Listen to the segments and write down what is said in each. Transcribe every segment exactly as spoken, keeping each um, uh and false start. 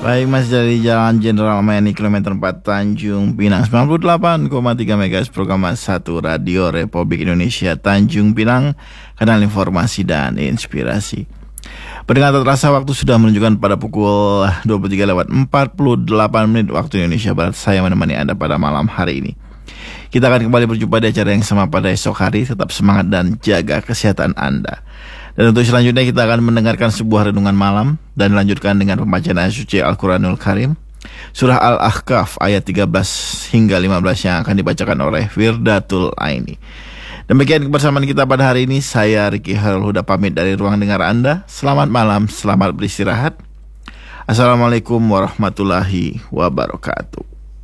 Baik, masih dari Jalan Jenderal Mayani kilometer empat Tanjung Pinang, sembilan puluh delapan koma tiga MHz program satu Radio Republik Indonesia Tanjung Pinang, kanal informasi dan inspirasi. Pendengar, tak terasa waktu sudah menunjukkan pada pukul dua puluh tiga lewat empat puluh delapan menit waktu Indonesia Barat. Saya menemani Anda pada malam hari ini. Kita akan kembali berjumpa di acara yang sama pada esok hari. Tetap semangat dan jaga kesehatan Anda. Dan untuk selanjutnya kita akan mendengarkan sebuah renungan malam dan dilanjutkan dengan pembacaan ayat suci Al-Quranul Karim, Surah Al-Ahqaf ayat tiga belas hingga lima belas yang akan dibacakan oleh Firdatul Aini. Demikian kebersamaan kita pada hari ini. Saya Riki Harul Huda pamit dari ruang dengar Anda. Selamat malam, selamat beristirahat. Assalamualaikum warahmatullahi wabarakatuh.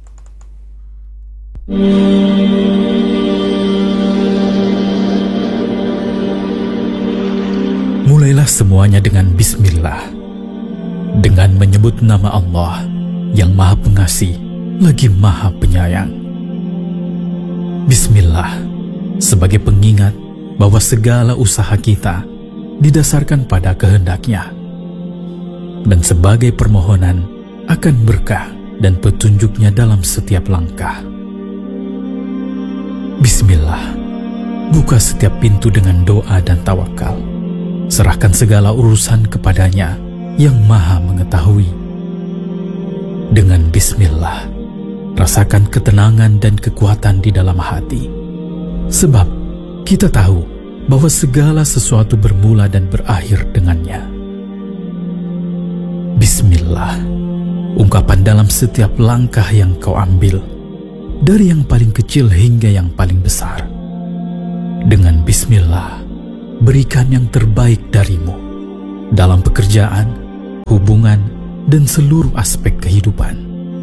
Mulailah semuanya dengan Bismillah, dengan menyebut nama Allah yang Maha Pengasih lagi Maha Penyayang. Bismillah sebagai pengingat bahwa segala usaha kita didasarkan pada kehendak-Nya, dan sebagai permohonan akan berkah dan petunjuk-Nya dalam setiap langkah. Bismillah, buka setiap pintu dengan doa dan tawakal. Serahkan segala urusan kepada-Nya yang Maha Mengetahui. Dengan Bismillah, rasakan ketenangan dan kekuatan di dalam hati. Sebab kita tahu bahwa segala sesuatu bermula dan berakhir dengannya. Bismillah, ungkapan dalam setiap langkah yang kau ambil, dari yang paling kecil hingga yang paling besar. Dengan Bismillah, berikan yang terbaik darimu dalam pekerjaan, hubungan, dan seluruh aspek kehidupan.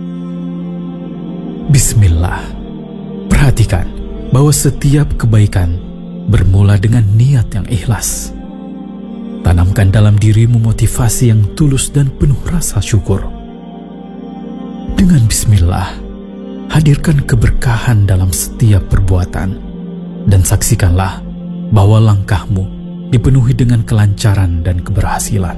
Bismillah, perhatikan bahwa setiap kebaikan bermula dengan niat yang ikhlas. Tanamkan dalam dirimu motivasi yang tulus dan penuh rasa syukur. Dengan Bismillah, hadirkan keberkahan dalam setiap perbuatan, dan saksikanlah bahwa langkahmu dipenuhi dengan kelancaran dan keberhasilan.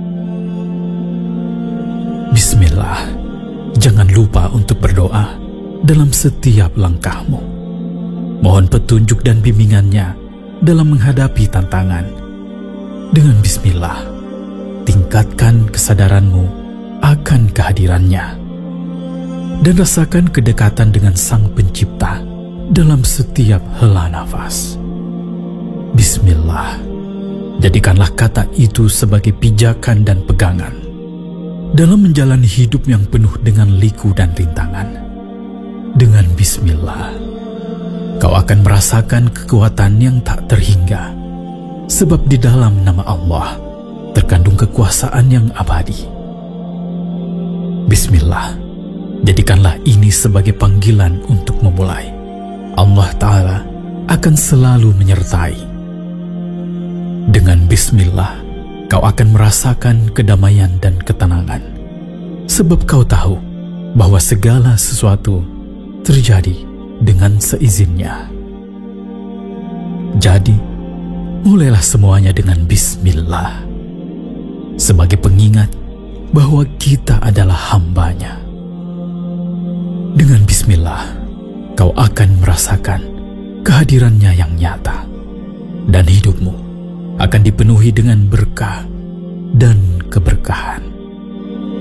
Bismillah, jangan lupa untuk berdoa dalam setiap langkahmu. Mohon petunjuk dan bimbingan-Nya dalam menghadapi tantangan. Dengan Bismillah, tingkatkan kesadaranmu akan kehadiran-Nya, dan rasakan kedekatan dengan Sang Pencipta dalam setiap hela nafas. Bismillah, jadikanlah kata itu sebagai pijakan dan pegangan dalam menjalani hidup yang penuh dengan liku dan rintangan. Dengan Bismillah, kau akan merasakan kekuatan yang tak terhingga, sebab di dalam nama Allah terkandung kekuasaan yang abadi. Bismillah, jadikanlah ini sebagai panggilan untuk memulai. Allah Ta'ala akan selalu menyertai. Dengan Bismillah, kau akan merasakan kedamaian dan ketenangan, sebab kau tahu bahwa segala sesuatu terjadi dengan seizinnya. Jadi, mulailah semuanya dengan Bismillah, sebagai pengingat bahwa kita adalah hamba-Nya. Dengan Bismillah, kau akan merasakan kehadiran-Nya yang nyata, dan hidupmu akan dipenuhi dengan berkah dan keberkahan.